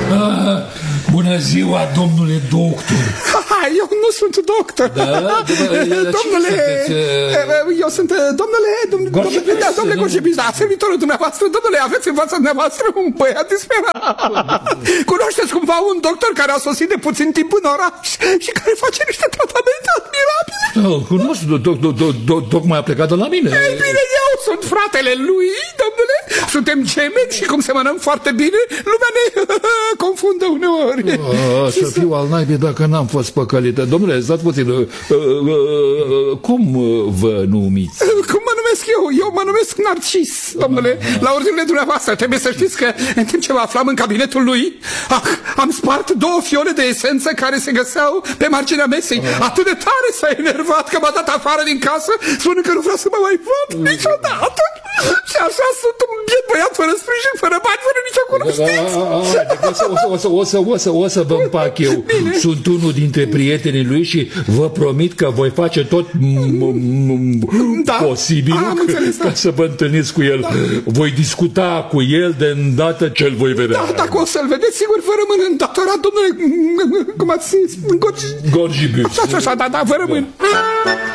Bună ziua, domnule doctor. Eu nu sunt doctor. Domnule, eu sunt domnule Gorjebis, da, servitorul dumneavoastră. Domnule, aveți în fața dumneavoastră un băiat disperat. Cunoașteți cumva un doctor care a sosit de puțin timp în oraș și care face niște tratamente admirabile? Cunosc, tocmai a plecat de la mine. Ei bine, eu sunt fratele lui, domnule. Suntem gemeni și cum semănăm foarte bine, lumea ne confundă uneori. Să fiu al naibii dacă n-am fost păcălită. Domnule, stați puțin, cum vă numiți? Cum mă numesc eu? Eu mă numesc Narcis, domnule. La ordinele dumneavoastră. Trebuie să știți că în timp ce mă aflam în cabinetul lui, am spart 2 fiole de esență care se găseau pe marginea mesei. Atât de tare s-a enervat că m-a dat afară din casă, spunând că nu vrea să mă mai văd niciodată. Și așa sunt un biet băiat fără sprijin, fără bani, fără nicio cunoștință. O să vă împac eu. Bine. Sunt unul dintre prietenii lui și vă promit că voi face tot posibilul ca să vă întâlniți cu el. Voi discuta cu el de îndată ce-l voi vedea. Da, dacă o să-l vedeți, sigur vă rămân îndatorat, domnule, cum ați zis, Gorjibus. Așa, da, vă rămân.